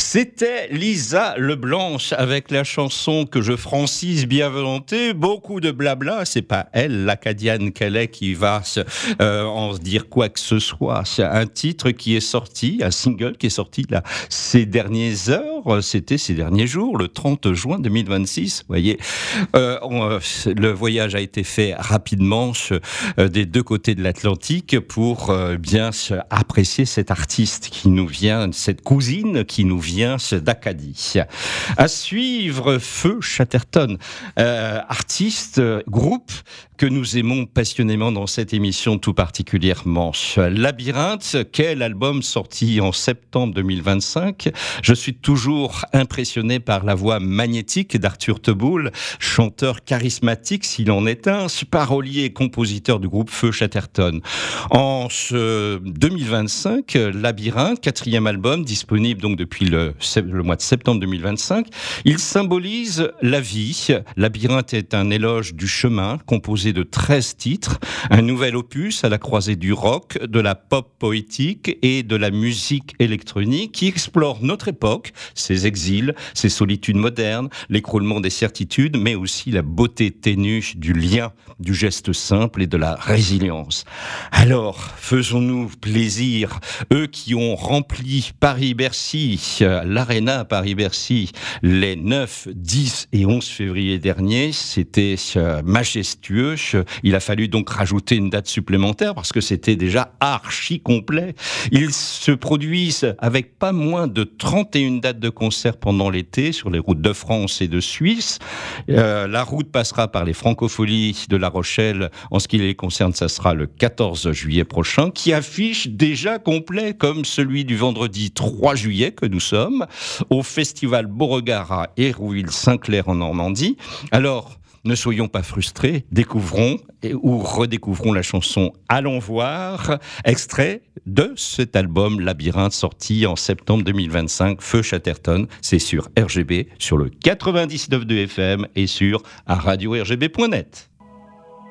C'était Lisa Leblanche avec la chanson que je francise bien volonté. Beaucoup de blabla, c'est pas elle, l'acadienne qu'elle est, qui va en dire quoi que ce soit. C'est un titre qui est sorti, un single qui est sorti là ces dernières heures, c'était ces derniers jours, le 30 juin 2026. Vous voyez, le voyage a été fait rapidement des deux côtés de l'Atlantique pour bien apprécier cet artiste qui nous vient, cette cousine qui nous vient d'Acadie. À suivre, Feu Chatterton, artiste, groupe que nous aimons passionnément dans cette émission tout particulièrement. Labyrinthe, quel album sorti en septembre 2025. Je suis toujours impressionné par la voix magnétique d'Arthur Teboul, chanteur charismatique s'il en est un, parolier et compositeur du groupe Feu Chatterton. En 2025, Labyrinthe, 4e album, disponible donc depuis le mois de septembre 2025. Il symbolise la vie. Labyrinthe est un éloge du chemin, composé de 13 titres, un nouvel opus à la croisée du rock, de la pop poétique et de la musique électronique qui explore notre époque, ses exils, ses solitudes modernes, l'écroulement des certitudes, mais aussi la beauté ténue du lien, du geste simple et de la résilience. Alors, faisons-nous plaisir, eux qui ont rempli Paris-Bercy, l'Arena Paris-Bercy, les 9, 10 et 11 février dernier, c'était majestueux. Il a fallu donc rajouter une date supplémentaire parce que c'était déjà archi complet. Ils se produisent avec pas moins de 31 dates de concert pendant l'été sur les routes de France et de Suisse. La route passera par les Francopholies de La Rochelle. En ce qui les concerne, ça sera le 14 juillet prochain, qui affiche déjà complet comme celui du vendredi 3 juillet que nous sommes, au Festival Beauregard à Hérouville-Saint-Clair en Normandie. Alors, ne soyons pas frustrés, découvrons ou redécouvrons la chanson Allons voir, extrait de cet album Labyrinthe sorti en septembre 2025, Feu Chatterton, c'est sur RGB, sur le 99.2 FM et sur radio-rgb.net.